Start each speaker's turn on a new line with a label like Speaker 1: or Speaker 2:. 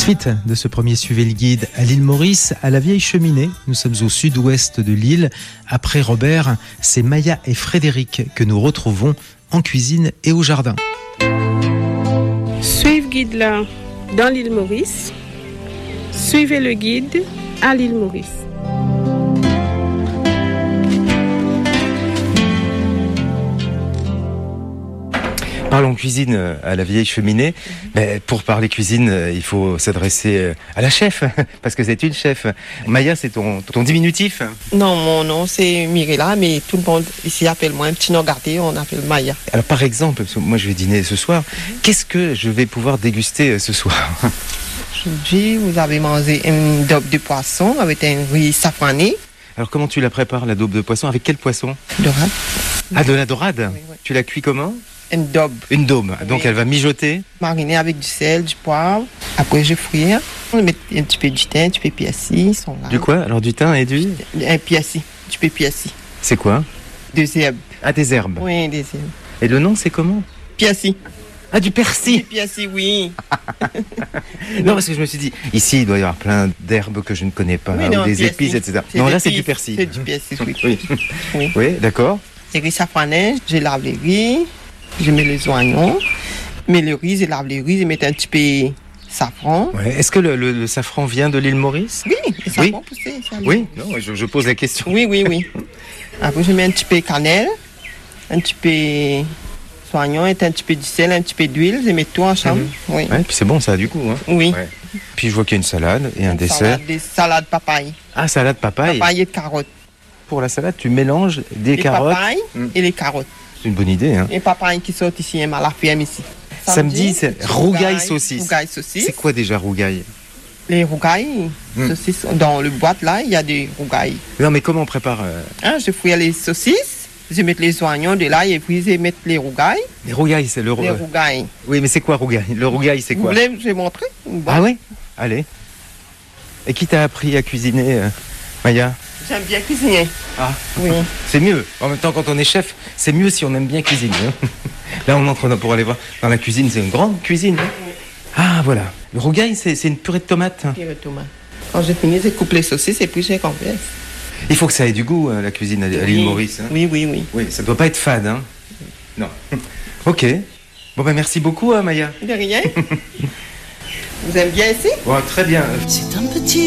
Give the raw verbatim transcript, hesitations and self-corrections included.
Speaker 1: Suite de ce premier Suivez le guide à l'île Maurice, à la Vieille Cheminée. Nous sommes au sud-ouest de l'île. Après Robert, c'est Maya et Frédéric que nous retrouvons en cuisine et au jardin.
Speaker 2: Suivez le guide là dans l'île Maurice. Suivez le guide à l'île Maurice.
Speaker 3: Parlons cuisine à la Vieille Cheminée. Mais pour parler cuisine, il faut s'adresser à la chef, parce que c'est une chef. Maya, c'est ton, ton diminutif?
Speaker 4: Non, mon nom c'est Mirella, mais tout le monde ici appelle moi un petit nom gardé, on appelle Maya.
Speaker 3: Alors par exemple, parce que moi je vais dîner ce soir, mm-hmm. Qu'est-ce que je vais pouvoir déguster ce soir?
Speaker 4: Aujourd'hui, vous avez mangé une daube de poisson avec un riz safrané.
Speaker 3: Alors comment tu la prépares, la daube de poisson? Avec quel poisson?
Speaker 4: Dorade.
Speaker 3: Ah, de la dorade?
Speaker 4: Oui, oui.
Speaker 3: Tu la cuis comment?
Speaker 4: Une daube.
Speaker 3: Une daube, donc oui. Elle va mijoter.
Speaker 4: Mariner avec du sel, du poivre. Après, je frire. On met un petit peu du thym, un petit peu de piassi.
Speaker 3: Du quoi? Alors du thym et du?
Speaker 4: Un piassi, du peu piassi.
Speaker 3: C'est quoi?
Speaker 4: Des herbes.
Speaker 3: Ah, des herbes.
Speaker 4: Oui, des herbes.
Speaker 3: Et le nom, c'est comment?
Speaker 4: Piassi.
Speaker 3: Ah, du persil.
Speaker 4: Du piassi, oui.
Speaker 3: Non, parce que je me suis dit, ici, il doit y avoir plein d'herbes que je ne connais pas,
Speaker 4: oui, non,
Speaker 3: ou des
Speaker 4: piassi.
Speaker 3: Épices, et cetera. Non, là, c'est du persil.
Speaker 4: C'est du persil, oui.
Speaker 3: Oui,
Speaker 4: oui.
Speaker 3: Oui, d'accord.
Speaker 4: Les riz safranés, je lave les riz. Je mets les oignons, je mets le riz, je lave le riz, je mets un petit peu safran.
Speaker 3: Ouais. Est-ce que le, le, le safran vient de l'île Maurice?
Speaker 4: Oui, le safran
Speaker 3: oui.
Speaker 4: poussé.
Speaker 3: Oui, non, je, je pose la question.
Speaker 4: Oui, oui, oui. Après, je mets un petit peu de cannelle, un petit peu d'oignon, un petit peu de sel, un petit peu d'huile, je mets tout ensemble. Mm-hmm. Oui.
Speaker 3: Ouais, puis c'est bon, ça a du goût. Hein.
Speaker 4: Oui.
Speaker 3: Ouais. Puis je vois qu'il y a une salade et un
Speaker 4: une
Speaker 3: dessert.
Speaker 4: Salade, des salades papaye.
Speaker 3: Ah, salade papaye.
Speaker 4: Papaye et de carottes.
Speaker 3: Pour la salade, tu mélanges des
Speaker 4: les
Speaker 3: carottes.
Speaker 4: Papaye mm. et les carottes.
Speaker 3: C'est une bonne idée. Hein.
Speaker 4: Les papayes qui sortent ici, à la ferme ici.
Speaker 3: Samedi, c'est rougail saucisse.
Speaker 4: Rougail saucisse.
Speaker 3: C'est quoi déjà rougail?
Speaker 4: Les rougailles, mm. saucisses, dans le boîte là, il y a des rougailles.
Speaker 3: Non, mais comment on prépare euh...
Speaker 4: hein, je fouille les saucisses, je mets les oignons de l'ail et puis je mets les rougailles.
Speaker 3: Les rougailles, c'est le
Speaker 4: Les rougailles.
Speaker 3: Oui, mais c'est quoi rougail? Le rougail, c'est quoi?
Speaker 4: Vous voulez, je vais montrer.
Speaker 3: Ah oui? Allez. Et qui t'a appris à cuisiner, euh, Maya?
Speaker 4: J'aime bien cuisiner.
Speaker 3: Ah,
Speaker 4: oui.
Speaker 3: C'est mieux. En même temps, quand on est chef, c'est mieux si on aime bien cuisiner. Là, on entre pour aller voir. Dans la cuisine, c'est une grande cuisine. Oui. Ah, voilà. Le rougail, c'est, c'est une purée de tomates.
Speaker 4: Purée de tomates. Quand j'ai fini, je coupe les saucisses et puis je les converse.
Speaker 3: Il faut que ça ait du goût, hein, la cuisine à, à l'île
Speaker 4: oui.
Speaker 3: Maurice. Hein.
Speaker 4: Oui, oui, oui.
Speaker 3: Oui, ça doit pas être fade, hein. Non. Ok. Bon, ben merci beaucoup, hein, Maya.
Speaker 4: De rien. Vous aimez bien ici?
Speaker 3: Ouais, très bien.
Speaker 5: C'est un petit